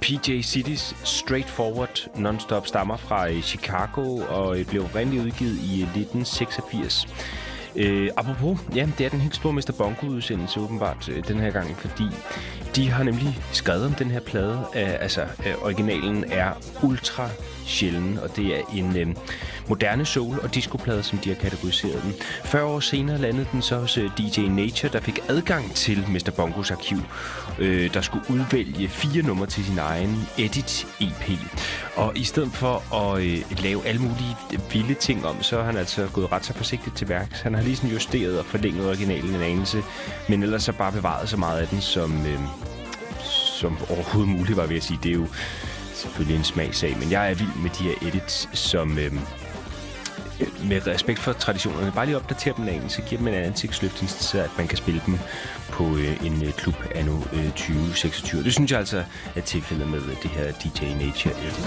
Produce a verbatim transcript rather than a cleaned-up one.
P J City's Straightforward Nonstop stammer fra Chicago og blev oprindeligt udgivet i nitten seksogfirs. Øh, apropos, ja, det er den helt store mister Bongo-udsendelse åbenbart øh, den her gang, fordi de har nemlig skrevet om den her plade. Øh, altså, øh, originalen er ultra sjælden, og det er en øh, moderne soul- og discoplade, som de har kategoriseret den. fyrre år senere landede den så hos øh, D J Nature, der fik adgang til mister Bongos arkiv, øh, der skulle udvælge fire numre til sin egen edit-E P. Og i stedet for at øh, lave alle mulige vilde ting om, så har han altså gået ret så forsigtigt til værks. Han har lige sådan justeret og forlænget originalen en anelse, men ellers så bare bevaret så meget af den, som, øh, som overhovedet muligt var ved at sige. Det er jo selvfølgelig en smagssag, men jeg er vild med de her edits, som øh, med respekt for traditionerne bare lige opdaterer dem en, så giver dem en ansigtsløft, så at man kan spille dem på øh, en øh, klub anno øh, tyve seksogtyve. Det synes jeg altså er tilfældet med det her D J Nature edit.